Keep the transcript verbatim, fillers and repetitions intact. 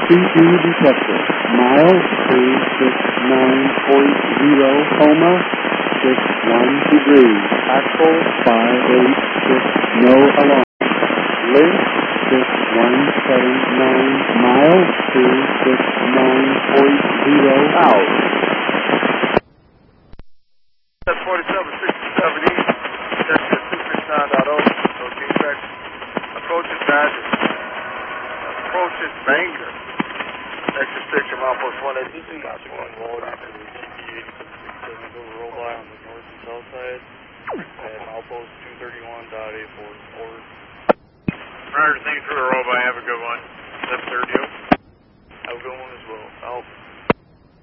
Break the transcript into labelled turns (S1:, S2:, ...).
S1: C two detected. Mile two six nine point zero, coma, six one degrees. Axle five eight six, no alarm. Link six one seven nine, mile two six nine point zero, out.
S2: forty-seven sixty-seven East, Texas two six nine dot oh, okay, track. Approaches Badger. Approaches Banger. Exit picture, milepost one eighty-two. Gotcha, one Walden to the G P eighty-six sixty-seven, go roll by on the north and south side, at milepost two thirty-one dot eight four. Over. Prior to things for the roll by, have a good one. seven thirty. Have a good one as well. Out.